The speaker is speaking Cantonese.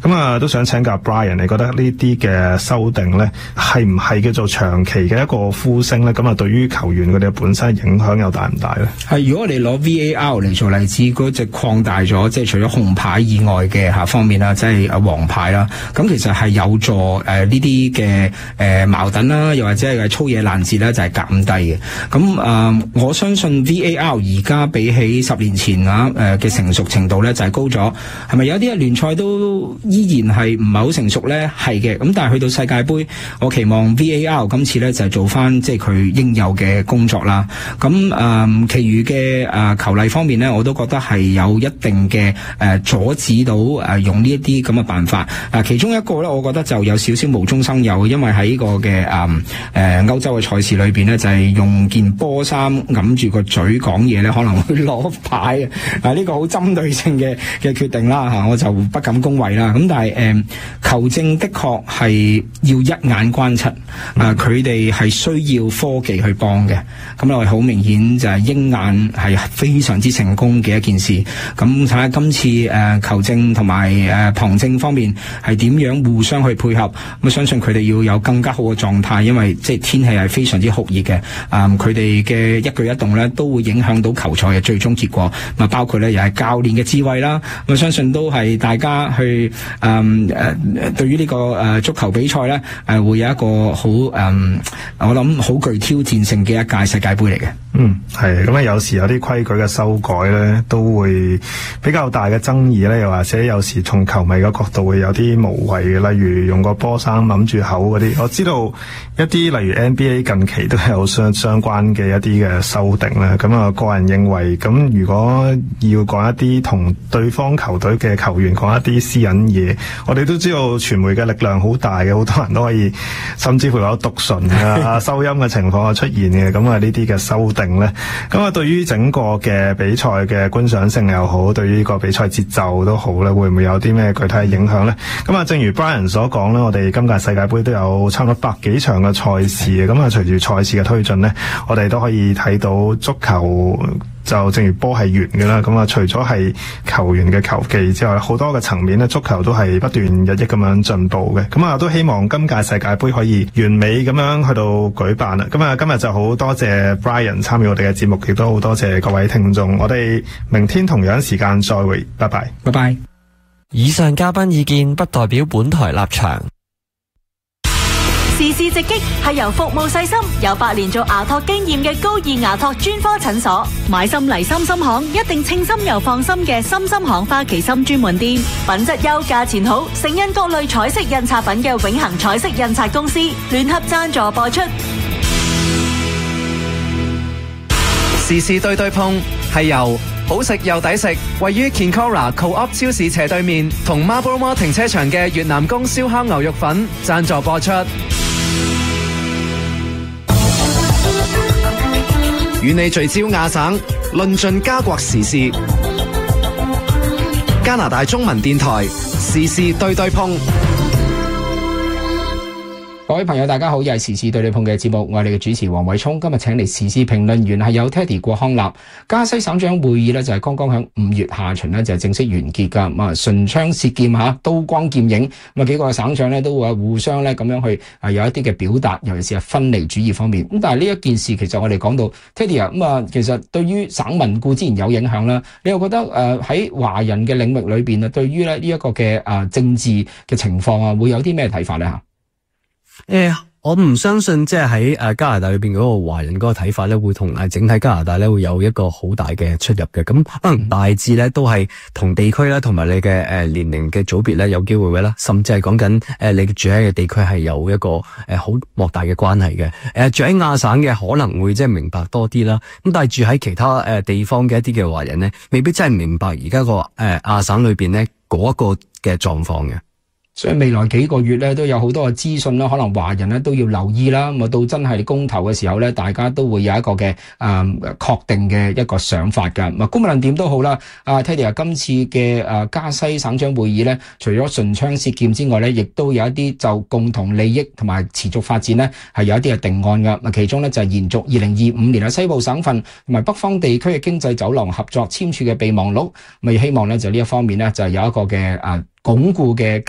咁啊，都想請教 Brian， 你覺得呢啲嘅修訂咧，係唔係叫做長期嘅一個呼聲咧？咁啊，對於球員佢哋本身影響又大唔大咧？ 係，如果我哋攞 VAR 嚟做例子，嗰隻擴大咗，即係除咗紅牌以外嘅方面啦，即係黃牌啦，咁其實係有助呢啲嘅矛盾啦，又或者係粗野爛節咧，就係減低嘅。咁我相信 VAR 而家比起10年前嘅成熟程度咧，就係高咗。係咪有啲聯賽都依然係唔係好成熟咧？係嘅。咁但係去到世界盃，我期望 VAR 今次咧就係做翻即係佢應有嘅工作啦。咁其餘嘅球例方面咧，我都覺得係有一定嘅阻止到用呢一啲咁嘅辦法。其中一個咧，我覺得就有少少無中生有，因為喺呢個嘅歐洲嘅賽事裏邊咧，就係用件波衫揞住個嘴講嘢咧，可能會攞牌啊！呢個好針對性嘅決定啦嚇，我就不敢恭維啦。咁但係球證的確係要一眼關七，佢哋係需要科技去幫嘅。咁我哋好明顯就係鷹眼係非常之成功嘅一件事。咁睇下今次球證同埋旁證方面係點樣互相去配合。咁相信佢哋要有更加好嘅狀態，因為即係天氣係非常之酷熱嘅。佢哋嘅一舉一動咧都會影響到球賽嘅最終結果。咁包括咧又係教練嘅智慧啦。咁相信都係大家去對於呢個足球比賽咧會有一個好我諗好具挑戰性嘅一屆世界盃嚟嘅。 係咁啊！有時有啲規矩嘅修改咧，都會比較大嘅爭議咧，又或者有時從球迷嘅角度會有啲無謂嘅，例如用個波衫揞住口嗰啲。我知道一啲例如 NBA 近期都有相關嘅一啲嘅修訂咧。咁啊，個人認為咁如果要講一啲同對方球隊嘅球員講一啲私隱嘢，我哋都知道傳媒嘅力量好大嘅，好多人都可以甚至乎有讀唇啊、收音嘅情況出現嘅。咁啊，呢啲嘅修訂咧，咁啊，對於整個嘅比賽嘅觀賞性又好，對於呢個比賽節奏都好咧，會唔會有啲咩具體嘅影響咧？咁啊，正如 Brian 所講咧，我哋今屆世界盃都有差唔多百幾場嘅賽事嘅。咁啊，隨住賽事嘅推進咧，我哋都可以睇到足球就正如波係圓嘅啦。咁啊，除咗係球員嘅球技之外，好多嘅層面咧，足球都係不斷日益咁樣進步嘅。咁啊，都希望今屆世界盃可以完美咁樣去到舉辦啦。咁啊，今日就好多謝 Brian 參與我哋嘅節目，亦都好多謝各位聽眾。我哋明天同樣時間再會，拜拜， 拜拜。 以上嘉賓意見不代表本台立場。 時事直擊係由服務細心、有8年做牙托經驗嘅高爾牙托專科診所，買心嚟心心行，一定稱心又放心嘅心心行花旗參專門店，品質優、價錢好，盛印各類彩色印刷品嘅永恆彩色印刷公司聯合贊助播出。 時事對對碰係由好食又抵食，位於 Kinkora Co-op 超市斜對面同 Marble Mall 停車場嘅越南宮燒烤牛肉粉贊助播出。與你聚焦亞省，論盡加國時事。加拿大中文電台時事對對碰。 各位朋友大家好，又係時事對對碰嘅節目，我係你嘅主持黃偉聰。今日請嚟時事評論員係有 Teddy 郭康立。加西省長會議呢就係剛剛響5月下旬呢就係正式完結噶。咁啊唇槍舌劍吓，刀光劍影，咁啊幾個省長呢都會互相呢咁樣去有一啲嘅表達，尤其是係分離主義方面。咁但係呢一件事其實我哋講到 Teddy 啊，咁啊其實對於省民固之然有影響啦。你又覺得喺華人嘅領域裏邊啊，對於咧呢一個嘅政治嘅情況啊，會有啲咩睇法咧吓？ 我唔相信即係喺加拿大裏邊嗰個華人嗰個睇法咧，會同整體加拿大咧會有一個好大嘅出入嘅。咁可能大致咧都係同地區啦，同埋你嘅年齡嘅組別咧有機會嘅啦，甚至係講緊你住喺嘅地區係有一個好莫大嘅關係嘅。住喺亞省嘅可能會即係明白多啲啦。咁但係住喺其他地方嘅一啲嘅華人咧，未必真係明白而家個亞省裏邊咧嗰一個嘅狀況嘅。 所以未來幾個月咧都有好多嘅資訊啦，可能華人咧都要留意啦。咁啊到真係公投嘅時候咧，大家都會有一個嘅確定嘅一個想法噶。咁啊，無論點都好啦。Teddy 啊，今次嘅加西省長會議咧，除咗唇槍舌劍之外咧，亦都有一啲就共同利益同埋持續發展咧，係有一啲嘅定案噶。其中咧就係延續2025年喺西部省份同埋北方地區嘅經濟走廊合作簽署嘅備忘錄。咪希望咧就呢一方面咧就係有一個嘅鞏固嘅